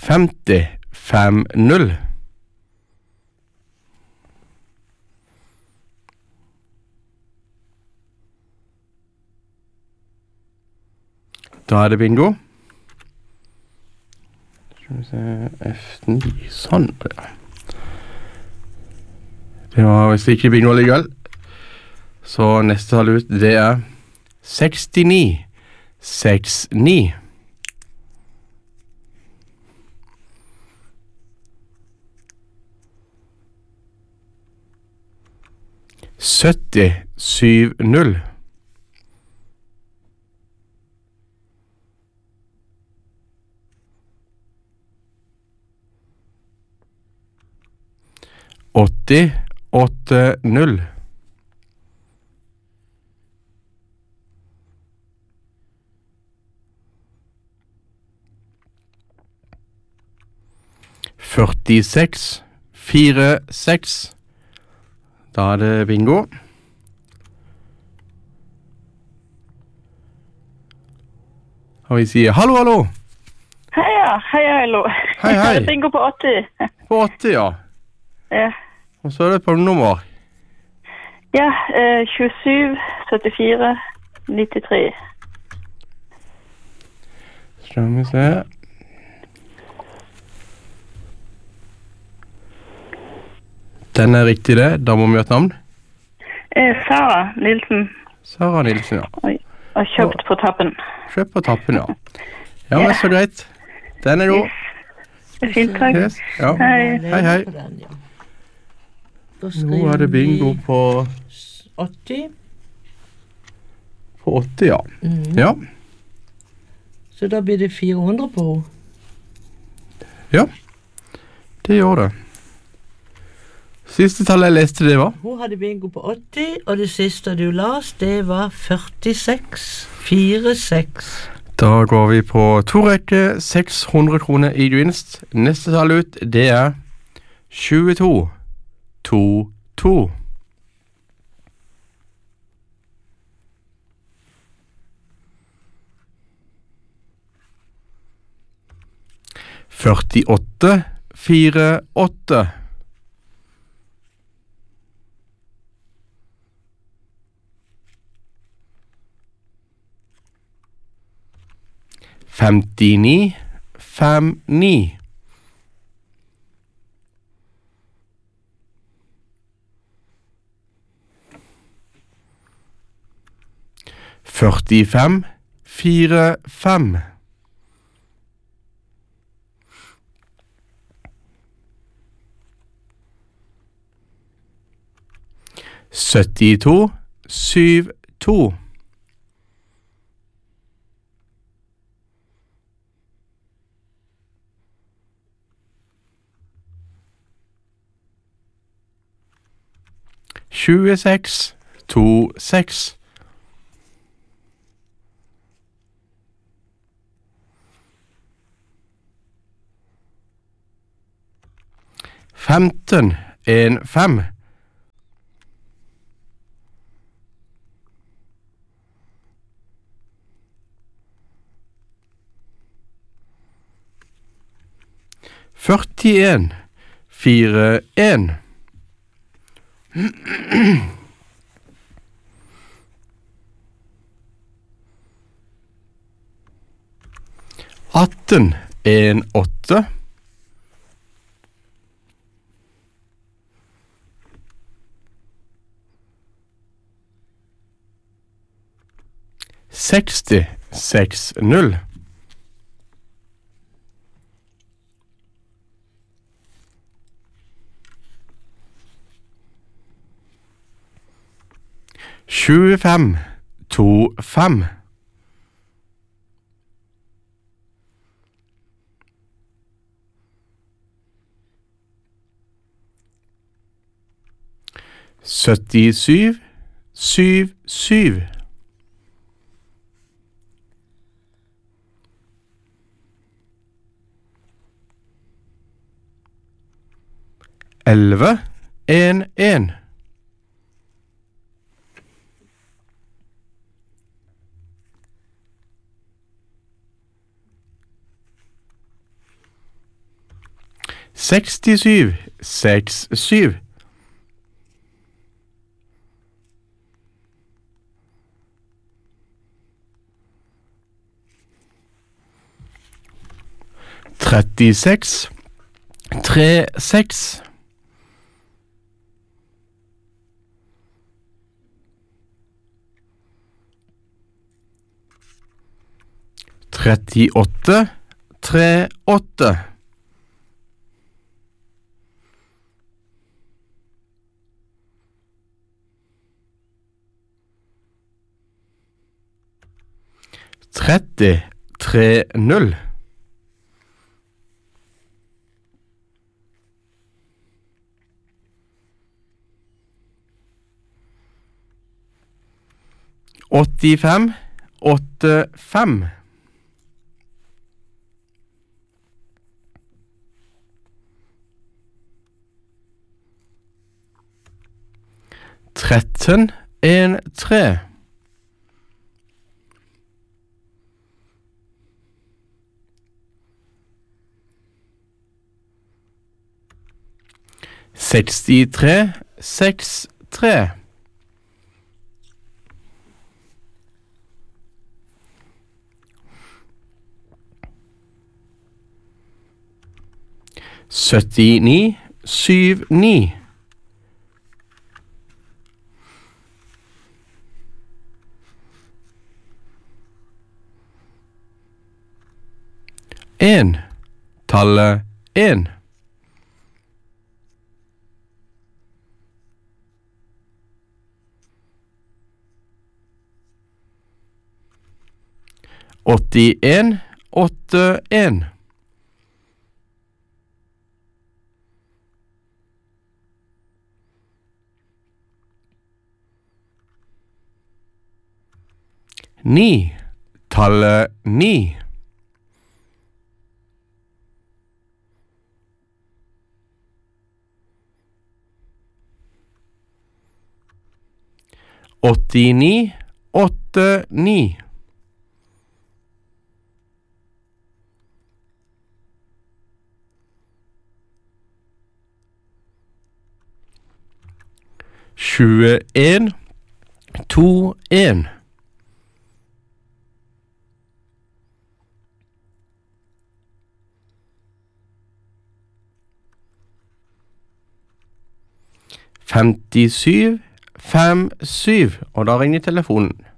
50. Da det bingo. Skal vi se, F9, sånn, ja. Det var visst ikke bingo likevel. Så neste tall ut, det 69. 69. 70. 80. 46. 46. Da det bingo. Og vi sier hallo, hallo. Heia, hallo. Hei, hei. Det er bingo på 80. På 80, ja. Ja. Og så det på nummer. Ja, 27, 74, 93. Skal vi se. Den riktig det. Da må vi ha et navn. Sara Nilsen. Sara Nilsen, ja. Oi, og kjøpt på tappen. Kjøpt på tappen, ja. Ja, men så greit. Den god. Det er fint, takk. Yes, ja. Hei. Hei. Nå det bingo på 80. På 80, ja. Ja. Så da blir det 400 på henne. Ja, det gjør det. Siste tallet jeg leste, det var? Hun hadde bingo på 80, og det siste du las, det var 46. 46. Da går vi på to rekker, 600 kroner i gevinst. Neste tall ut, det 22. 22. 48. 48. 59. 59. 45. 45. 72. 72. 26. 26. 15. 15. 41. 41. 18. 18. 60. 60. 25. 25. 77. 77. 11. 11. 12. 67 67 36 36 38 38 30 30 85 85 13 13 63 63 79 79 1 tallet 1 81 81 9 tallet 9 89 89 21 21 57 57 og da ringer telefonen.